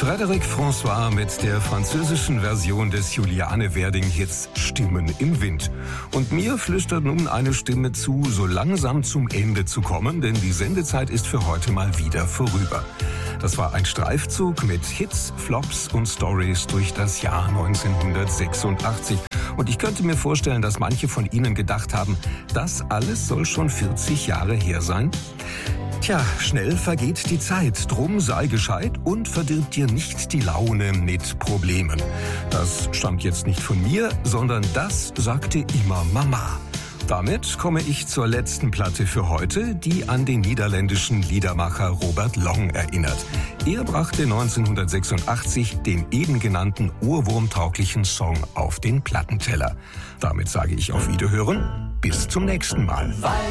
Frédéric François mit der französischen Version des Juliane Werding-Hits Stimmen im Wind. Und mir flüstert nun eine Stimme zu, so langsam zum Ende zu kommen, denn die Sendezeit ist für heute mal wieder vorüber. Das war ein Streifzug mit Hits, Flops und Stories durch das Jahr 1986. Und ich könnte mir vorstellen, dass manche von Ihnen gedacht haben, das alles soll schon 40 Jahre her sein? Tja, schnell vergeht die Zeit, drum sei gescheit und verdirb dir nicht die Laune mit Problemen. Das stammt jetzt nicht von mir, sondern das sagte immer Mama. Damit komme ich zur letzten Platte für heute, die an den niederländischen Liedermacher Robert Long erinnert. Er brachte 1986 den eben genannten ohrwurmtauglichen Song auf den Plattenteller. Damit sage ich auf Wiederhören, bis zum nächsten Mal.